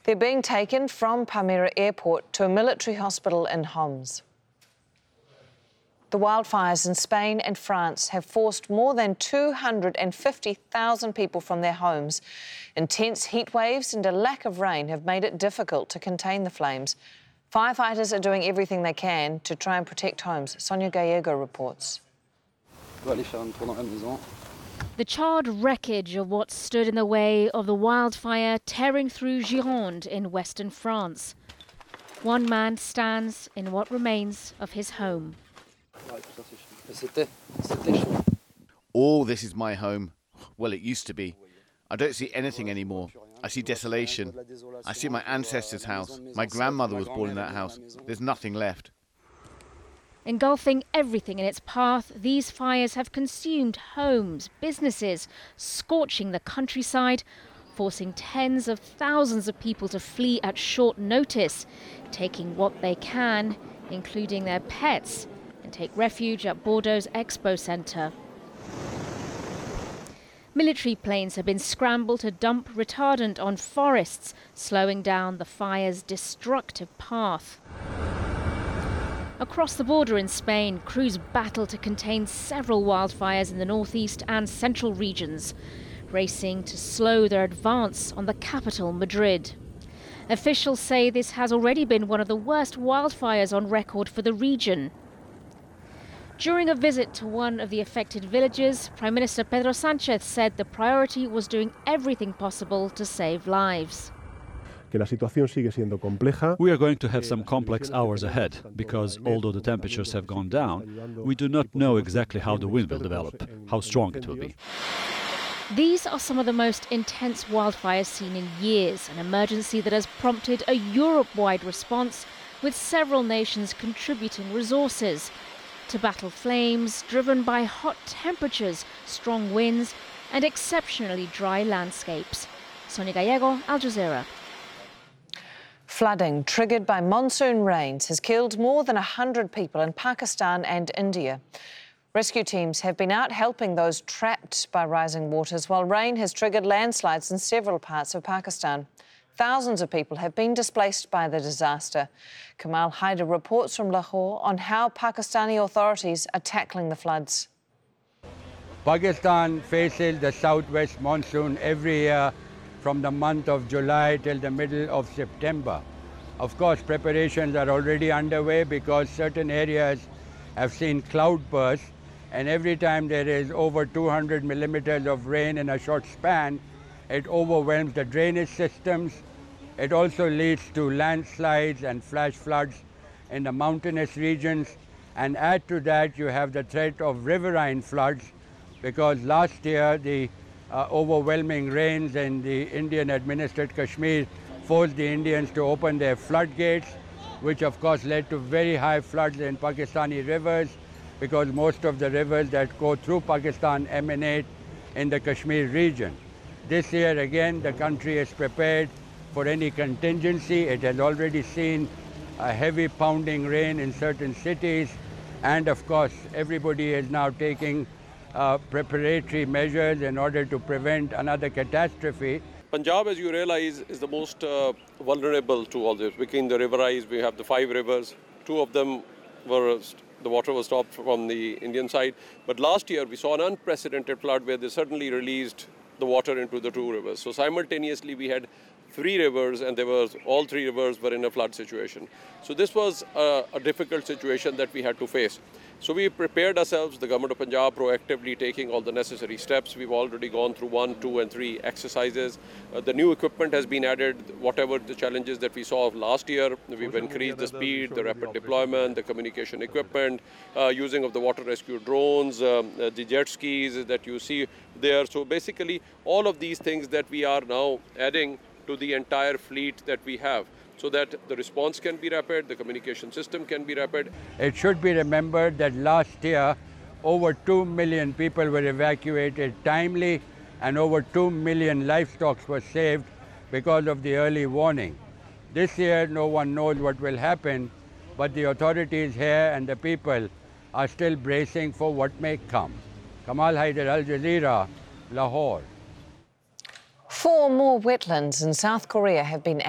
They're being taken from Palmyra Airport to a military hospital in Homs. The wildfires in Spain and France have forced more than 250,000 people from their homes. Intense heat waves and a lack of rain have made it difficult to contain the flames. Firefighters are doing everything they can to try and protect homes. Sonia Gallego reports. The charred wreckage of what stood in the way of the wildfire tearing through Gironde in western France. One man stands in what remains of his home. Oh, this is my home. Well, it used to be. I don't see anything anymore. I see desolation. I see my ancestors' house. My grandmother was born in that house. There's nothing left. Engulfing everything in its path, these fires have consumed homes, businesses, scorching the countryside, forcing tens of thousands of people to flee at short notice, taking what they can, including their pets, and take refuge at Bordeaux's Expo Centre. Military planes have been scrambled to dump retardant on forests, slowing down the fire's destructive path. Across the border in Spain, crews battle to contain several wildfires in the northeast and central regions, racing to slow their advance on the capital, Madrid. Officials say this has already been one of the worst wildfires on record for the region. During a visit to one of the affected villages, Prime Minister Pedro Sánchez said the priority was doing everything possible to save lives. We are going to have some complex hours ahead, because although the temperatures have gone down, we do not know exactly how the wind will develop, how strong it will be. These are some of the most intense wildfires seen in years, an emergency that has prompted a Europe-wide response, with several nations contributing resources to battle flames driven by hot temperatures, strong winds and exceptionally dry landscapes. Sonia Gallego, Al Jazeera. Flooding triggered by monsoon rains has killed more than 100 people in Pakistan and India. Rescue teams have been out helping those trapped by rising waters, while rain has triggered landslides in several parts of Pakistan. Thousands of people have been displaced by the disaster. Kamal Haider reports from Lahore on how Pakistani authorities are tackling the floods. Pakistan faces the southwest monsoon every year from the month of July till the middle of September. Of course, preparations are already underway because certain areas have seen cloudbursts, and every time there is over 200 millimeters of rain in a short span, it overwhelms the drainage systems. It also leads to landslides and flash floods in the mountainous regions. And add to that, you have the threat of riverine floods, because last year the overwhelming rains in the Indian-administered Kashmir forced the Indians to open their floodgates, which of course led to very high floods in Pakistani rivers, because most of the rivers that go through Pakistan emanate in the Kashmir region. This year again, the country is prepared for any contingency. It has already seen a heavy pounding rain in certain cities, and of course everybody is now taking preparatory measures in order to prevent another catastrophe. Punjab, as you realize, is the most vulnerable to all this. Between the riverise, we have the 5 rivers. 2 of them the water was stopped from the Indian side. But last year, we saw an unprecedented flood where they suddenly released the water into the 2 rivers. So simultaneously, we had 3 rivers, and all 3 rivers were in a flood situation. So this was a difficult situation that we had to face. So we prepared ourselves, the government of Punjab proactively taking all the necessary steps. We've already gone through 1, 2 and 3 exercises. The new equipment has been added. Whatever the challenges that we saw last year, we've increased the speed, the rapid deployment, the communication equipment, using of the water rescue drones, the jet skis that you see there. So basically all of these things that we are now adding to the entire fleet that we have, so that the response can be rapid, the communication system can be rapid. It should be remembered that last year, over 2 million people were evacuated timely, and over 2 million livestock were saved because of the early warning. This year, no one knows what will happen, but the authorities here and the people are still bracing for what may come. Kamal Haider, Al Jazeera, Lahore. 4 more wetlands in South Korea have been